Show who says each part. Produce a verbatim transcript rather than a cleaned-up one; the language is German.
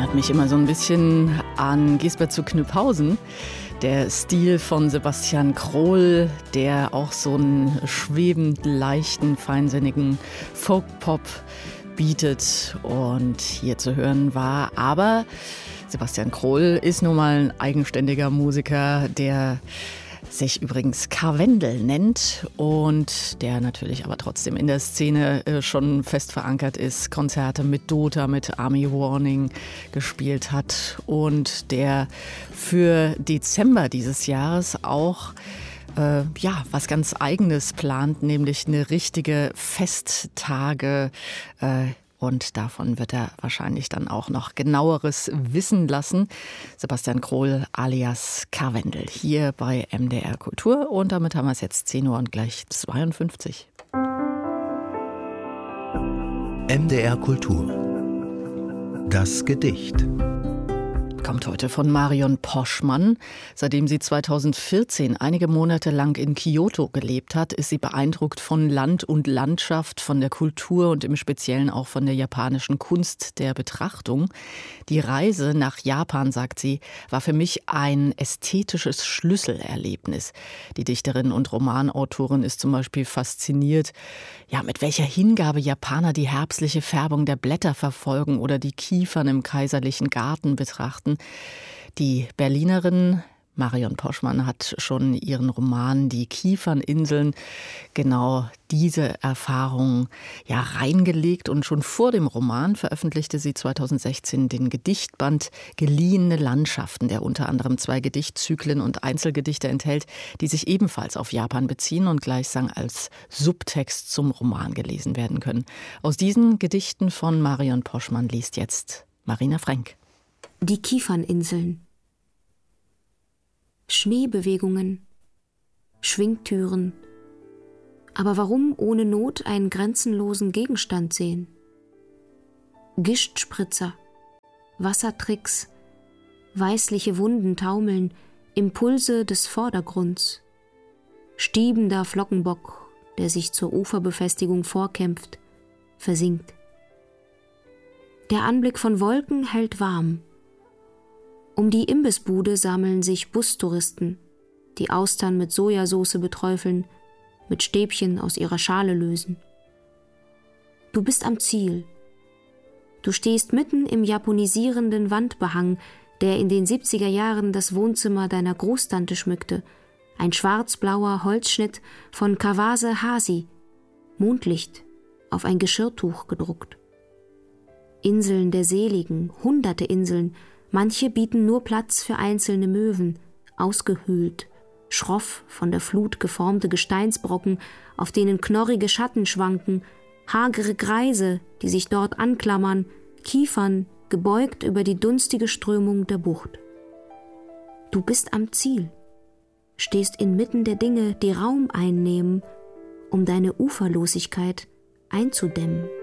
Speaker 1: erinnert mich immer so ein bisschen an Gisbert zu Knüpphausen. Der Stil von Sebastian Krohl, der auch so einen schwebend leichten, feinsinnigen Folk-Pop bietet und hier zu hören war. Aber Sebastian Krohl ist nun mal ein eigenständiger Musiker, der sich übrigens Karwendel nennt und der natürlich aber trotzdem in der Szene äh, schon fest verankert ist, Konzerte mit Dota, mit Army Warning gespielt hat und der für Dezember dieses Jahres auch äh, ja, was ganz Eigenes plant, nämlich eine richtige Festtage äh, Und davon wird er wahrscheinlich dann auch noch genaueres wissen lassen. Sebastian Krohl alias Karwendel hier bei M D R Kultur. Und damit haben wir es jetzt zehn Uhr und gleich zweiundfünfzig.
Speaker 2: M D R Kultur. Das Gedicht.
Speaker 1: Kommt heute von Marion Poschmann. Seitdem sie zweitausendvierzehn einige Monate lang in Kyoto gelebt hat, ist sie beeindruckt von Land und Landschaft, von der Kultur und im Speziellen auch von der japanischen Kunst der Betrachtung. Die Reise nach Japan, sagt sie, war für mich ein ästhetisches Schlüsselerlebnis. Die Dichterin und Romanautorin ist zum Beispiel fasziniert, ja, mit welcher Hingabe Japaner die herbstliche Färbung der Blätter verfolgen oder die Kiefern im kaiserlichen Garten betrachten. Die Berlinerin Marion Poschmann hat schon ihren Roman Die Kieferninseln genau diese Erfahrung ja reingelegt und schon vor dem Roman veröffentlichte sie zweitausendsechzehn den Gedichtband Geliehene Landschaften, der unter anderem zwei Gedichtzyklen und Einzelgedichte enthält, die sich ebenfalls auf Japan beziehen und gleichsam als Subtext zum Roman gelesen werden können. Aus diesen Gedichten von Marion Poschmann liest jetzt Marina Frenk.
Speaker 3: Die Kieferninseln. Schneebewegungen, Schwingtüren. Aber warum ohne Not einen grenzenlosen Gegenstand sehen? Gischtspritzer, Wassertricks, weißliche Wunden taumeln, Impulse des Vordergrunds. Stiebender Flockenbock, der sich zur Uferbefestigung vorkämpft, versinkt. Der Anblick von Wolken hält warm. Um die Imbissbude sammeln sich Bustouristen, die Austern mit Sojasauce beträufeln, mit Stäbchen aus ihrer Schale lösen. Du bist am Ziel. Du stehst mitten im japonisierenden Wandbehang, der in den siebziger Jahren das Wohnzimmer deiner Großtante schmückte. Ein schwarz-blauer Holzschnitt von Kawase Hasi, Mondlicht auf ein Geschirrtuch gedruckt. Inseln der Seligen, hunderte Inseln, manche bieten nur Platz für einzelne Möwen, ausgehöhlt, schroff von der Flut geformte Gesteinsbrocken, auf denen knorrige Schatten schwanken, hagere Greise, die sich dort anklammern, Kiefern, gebeugt über die dunstige Strömung der Bucht. Du bist am Ziel, stehst inmitten der Dinge, die Raum einnehmen, um deine Uferlosigkeit einzudämmen.